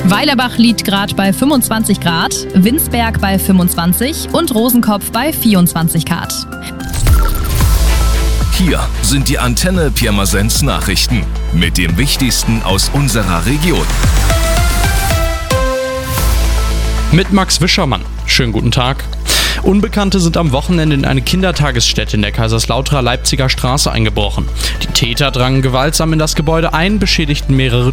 Weilerbach liegt gerade bei 25 Grad, Winsberg bei 25 und Rosenkopf bei 24 Grad. Hier sind die Antenne Pirmasens Nachrichten mit dem Wichtigsten aus unserer Region. Mit Max Wischermann. Schönen guten Tag. Unbekannte sind am Wochenende in eine Kindertagesstätte in der Kaiserslauterer Leipziger Straße eingebrochen. Die Täter drangen gewaltsam in das Gebäude ein, beschädigten mehrere